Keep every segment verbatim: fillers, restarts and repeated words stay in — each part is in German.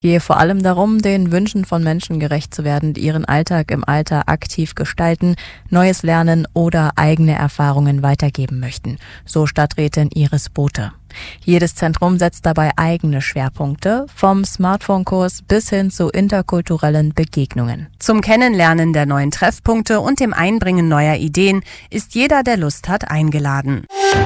Gehe vor allem darum, den Wünschen von Menschen gerecht zu werden, die ihren Alltag im Alter aktiv gestalten, Neues lernen oder eigene Erfahrungen weitergeben möchten, so Stadträtin Iris Bote. Jedes Zentrum setzt dabei eigene Schwerpunkte, vom Smartphone-Kurs bis hin zu interkulturellen Begegnungen. Zum Kennenlernen der neuen Treffpunkte und dem Einbringen neuer Ideen ist jeder, der Lust hat, eingeladen.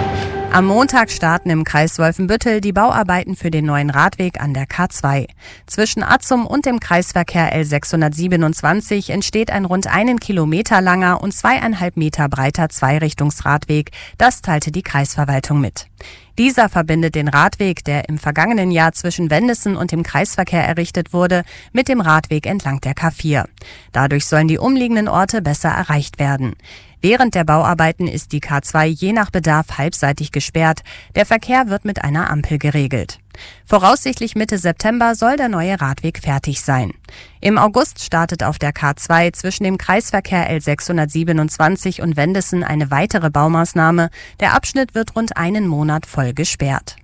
Am Montag starten im Kreis Wolfenbüttel die Bauarbeiten für den neuen Radweg an der K zwei. Zwischen Atzum und dem Kreisverkehr L sechshundertsiebenundzwanzig entsteht ein rund einen Kilometer langer und zweieinhalb Meter breiter Zweirichtungsradweg. Das teilte die Kreisverwaltung mit. Dieser verbindet den Radweg, der im vergangenen Jahr zwischen Wendessen und dem Kreisverkehr errichtet wurde, mit dem Radweg entlang der K vier. Dadurch sollen die umliegenden Orte besser erreicht werden. Während der Bauarbeiten ist die K zwei je nach Bedarf halbseitig gesperrt. Der Verkehr wird mit einer Ampel geregelt. Voraussichtlich Mitte September soll der neue Radweg fertig sein. Im August startet auf der K zwei zwischen dem Kreisverkehr L sechshundertsiebenundzwanzig und Wendessen eine weitere Baumaßnahme. Der Abschnitt wird rund einen Monat voll gesperrt.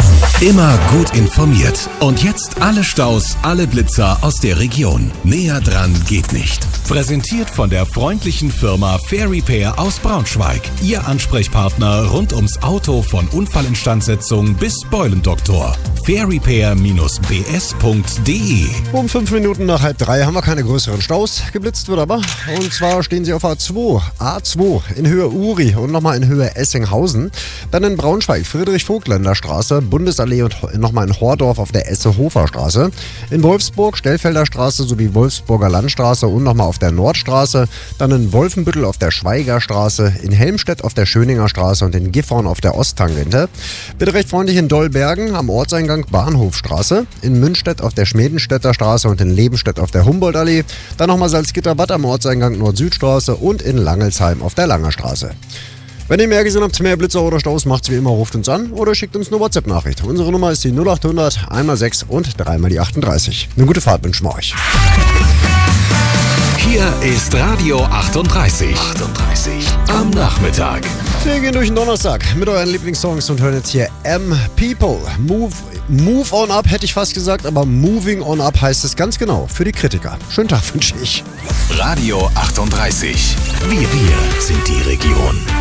Immer gut informiert. Und jetzt alle Staus, alle Blitzer aus der Region. Näher dran geht nicht. Präsentiert von der freundlichen Firma Fair Repair aus Braunschweig. Ihr Ansprechpartner rund ums Auto von Unfallinstandsetzung bis Beulendoktor. fair repair b s punkt d e. Um fünf Minuten nach halb drei haben wir keine größeren Staus. Geblitzt wird aber. Und zwar stehen sie auf A zwei. A zwei in Höhe Uri und nochmal in Höhe Essinghausen. Dann in Braunschweig Friedrich-Vogtländer Straße, Bundesallee und nochmal in Hordorf auf der Esse-Hofer Straße. In Wolfsburg Stellfelder Straße sowie Wolfsburger Landstraße und nochmal auf der Nordstraße. Dann in Wolfenbüttel auf der Schweiger Straße, in Helmstedt auf der Schöninger Straße und in Gifhorn auf der Osttangente. Bitte recht freundlich in Dollbergen am Ortseingang Bahnhofstraße, in Münstedt auf der Schmedenstädter Straße und in Lebenstedt auf der Humboldtallee. Dann nochmal Salzgitterbad am Ortseingang Nord-Süd-Straße und in Langelsheim auf der Langer Straße. Wenn ihr mehr gesehen habt, mehr Blitzer oder Staus, macht's wie immer, ruft uns an oder schickt uns eine WhatsApp-Nachricht. Unsere Nummer ist die null acht hundert, einmal sechs und dreimal die achtunddreißig. Eine gute Fahrt wünschen wir euch. Hier ist Radio achtunddreißig. achtunddreißig am Nachmittag. Wir gehen durch den Donnerstag mit euren Lieblingssongs und hören jetzt hier M People. Move, move on up, hätte ich fast gesagt, aber Moving on up heißt es ganz genau für die Kritiker. Schönen Tag wünsche ich. Radio achtunddreißig. Wir, wir sind die Region.